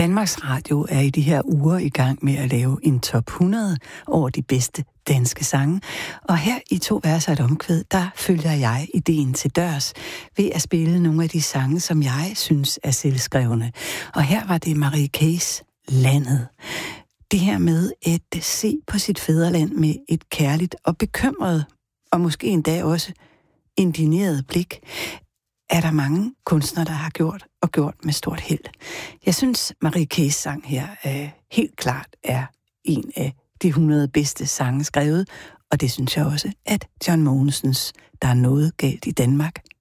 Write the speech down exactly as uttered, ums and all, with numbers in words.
Danmarks Radio er i de her uger i gang med at lave en top hundrede over de bedste danske sange. Og her i To Verser et Omkvæd, der følger jeg ideen til dørs ved at spille nogle af de sange, som jeg synes er selvskrevne. Og her var det Marie K's Landet. Det her med at se på sit fædreland med et kærligt og bekymret, og måske endda også indigneret blik, er der mange kunstnere, der har gjort og gjort med stort held. Jeg synes, Marie K's sang her øh, helt klart er en af de hundrede bedste sange skrevet, og det synes jeg også, at John Mogensens Der er noget galt i Danmark